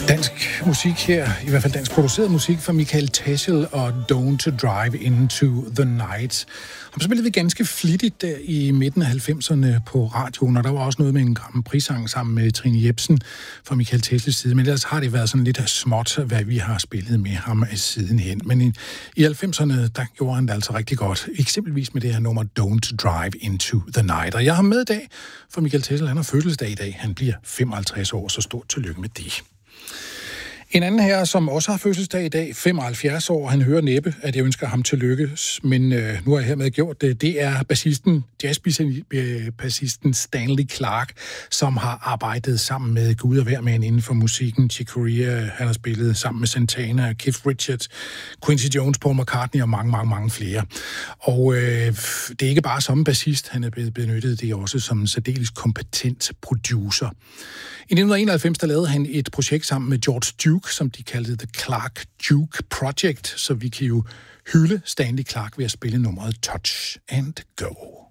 Dansk musik her, i hvert fald dansk produceret musik fra Michael Tesel og Don't Drive Into the Night. Han spillede vi ganske flittigt der i midten af 90'erne på radioen, og der var også noget med en Grand Prix-sang sammen med Trine Jepsen fra Michael Tesels side, men ellers har det været sådan lidt småt, hvad vi har spillet med ham sidenhen. Men i 90'erne, der gjorde han det altså rigtig godt, eksempelvis med det her nummer Don't Drive Into the Night. Og jeg har med i dag, for Michael Tesel, han har fødselsdag i dag, han bliver 55 år, så stort tillykke med det. En anden her, som også har fødselsdag i dag, 75 år, han hører næppe, at jeg ønsker ham tillykke, men nu har jeg hermed gjort det. Det er jazzbassisten Stanley Clarke, som har arbejdet sammen med Gud og hver mand inden for musikken. Chick Corea, han har spillet sammen med Santana, Keith Richards, Quincy Jones, Paul McCartney og mange flere. Og det er ikke bare som bassist, han er blevet benyttet, det er også som en særdeles kompetent producer. I 1991 der lavede han et projekt sammen med George Duke, som de kaldte The Clarke Duke Project, så vi kan jo hylde Stanley Clarke ved at spille nummeret Touch and Go.